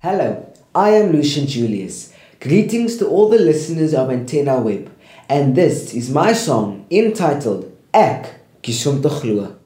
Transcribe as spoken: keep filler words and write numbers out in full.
Hello, I am Lucian Julius. Greetings to all the listeners of Antenna Web, and this is my song entitled Ek Kisum Te Glo.